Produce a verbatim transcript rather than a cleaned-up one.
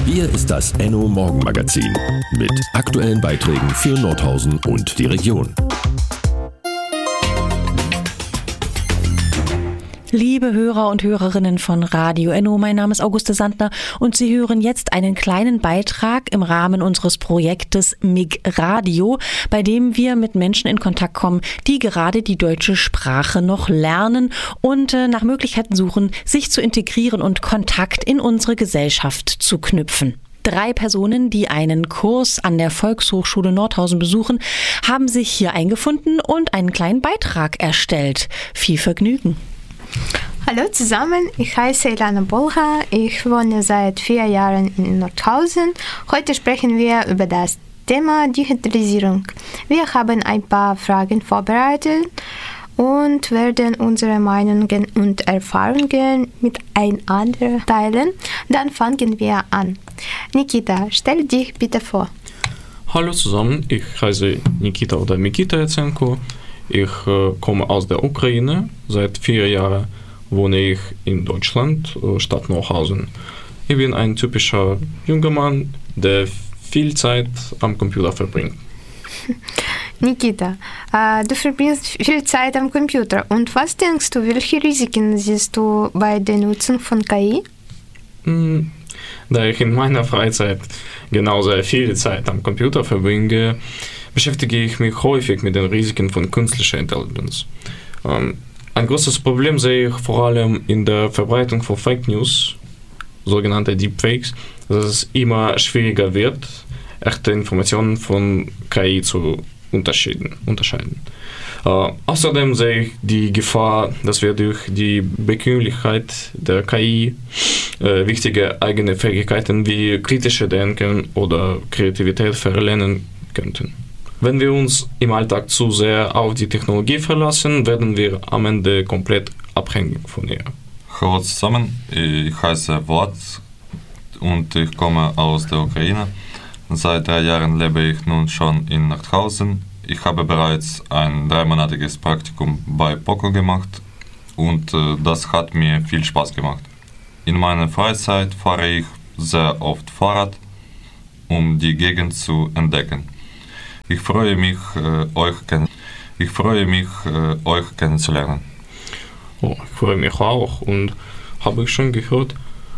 Hier ist das Enno Morgenmagazin mit aktuellen Beiträgen für Nordhausen und die Region. Liebe Hörer und Hörerinnen von Radio Enno, mein Name ist Auguste Sandner und Sie hören jetzt einen kleinen Beitrag im Rahmen unseres Projektes MIG-Radio, bei dem wir mit Menschen in Kontakt kommen, die gerade die deutsche Sprache noch lernen und äh, nach Möglichkeiten suchen, sich zu integrieren und Kontakt in unsere Gesellschaft zu knüpfen. Drei Personen, die einen Kurs an der Volkshochschule Nordhausen besuchen, haben sich hier eingefunden und einen kleinen Beitrag erstellt. Viel Vergnügen! Hallo zusammen, ich heiße Ilana Bolha, ich wohne seit vier Jahren in Nordhausen. Heute sprechen wir über das Thema Digitalisierung. Wir haben ein paar Fragen vorbereitet und werden unsere Meinungen und Erfahrungen miteinander teilen. Dann fangen wir an. Nikita, stell dich bitte vor. Hallo zusammen, ich heiße Nikita oder Mikita Yatsenko. Ich äh, komme aus der Ukraine. Seit vier Jahren wohne ich in Deutschland, äh, Stadt Nordhausen. Ich bin ein typischer junger Mann, der viel Zeit am Computer verbringt. Nikita, äh, du verbringst viel Zeit am Computer. Und was denkst du, welche Risiken siehst du bei der Nutzung von K I? Hm, da ich in meiner Freizeit genauso viel Zeit am Computer verbringe, beschäftige ich mich häufig mit den Risiken von künstlicher Intelligenz. Ähm, ein großes Problem sehe ich vor allem in der Verbreitung von Fake News, sogenannte Deepfakes, dass es immer schwieriger wird, echte Informationen von K I zu unterscheiden. unterscheiden. Äh, außerdem sehe ich die Gefahr, dass wir durch die Bequemlichkeit der K I äh, wichtige eigene Fähigkeiten wie kritische Denken oder Kreativität verlernen könnten. Wenn wir uns im Alltag zu sehr auf die Technologie verlassen, werden wir am Ende komplett abhängig von ihr. Hallo zusammen, ich heiße Vlad und ich komme aus der Ukraine. Seit drei Jahren lebe ich nun schon in Nordhausen. Ich habe bereits ein dreimonatiges Praktikum bei Poco gemacht und äh, das hat mir viel Spaß gemacht. In meiner Freizeit fahre ich sehr oft Fahrrad, um die Gegend zu entdecken. Ich freue mich, äh, euch, kenn- ich freue mich äh, euch kennenzulernen. Oh, ich freue mich auch und habe ich schon gehört,